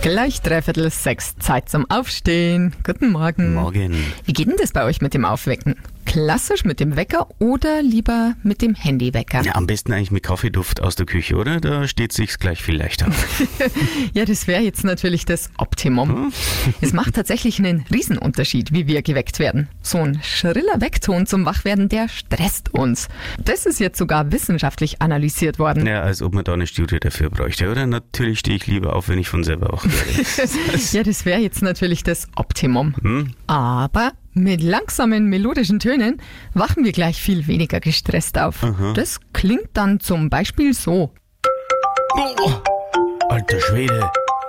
Gleich 5:45, Zeit zum Aufstehen. Guten Morgen. Morgen. Wie geht denn das bei euch mit dem Aufwecken? Klassisch mit dem Wecker oder lieber mit dem Handywecker? Ja, am besten eigentlich mit Kaffeeduft aus der Küche, oder? Da steht sich's gleich viel leichter. Ja, das wäre jetzt natürlich das Optimum. Es macht tatsächlich einen Riesenunterschied, wie wir geweckt werden. So ein schriller Weckton zum Wachwerden, der stresst uns. Das ist jetzt sogar wissenschaftlich analysiert worden. Ja, als ob man da eine Studie dafür bräuchte, oder? Natürlich stehe ich lieber auf, wenn ich von selber wach werde. Ja, das wäre jetzt natürlich das Optimum. Aber mit langsamen melodischen Tönen wachen wir gleich viel weniger gestresst auf. Das klingt dann zum Beispiel so. Oh, alter Schwede.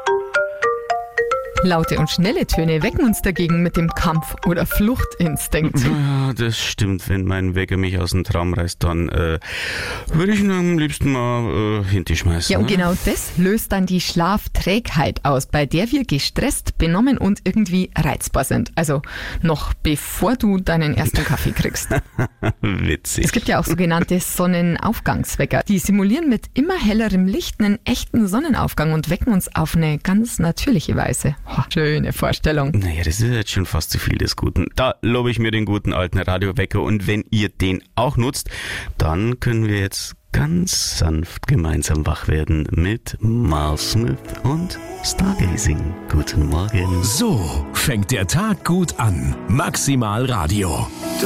Laute und schnelle Töne wecken uns dagegen mit dem Kampf- oder Fluchtinstinkt. Ja, das stimmt. Wenn mein Wecker mich aus dem Traum reißt, dann würde ich ihn am liebsten mal hinterschmeißen. Ja, und genau das löst dann die Schlafträgheit aus, bei der wir gestresst, benommen und irgendwie reizbar sind. Also noch bevor du deinen ersten Kaffee kriegst. Witzig. Es gibt ja auch sogenannte Sonnenaufgangswecker. Die simulieren mit immer hellerem Licht einen echten Sonnenaufgang und wecken uns auf eine ganz natürliche Weise. Schöne Vorstellung. Naja, das ist jetzt schon fast zu viel des Guten. Da lobe ich mir den guten alten Radiowecker, und wenn ihr den auch nutzt, dann können wir jetzt ganz sanft gemeinsam wach werden mit Miles Smith und Stargazing. Guten Morgen. So fängt der Tag gut an. Maximal Radio.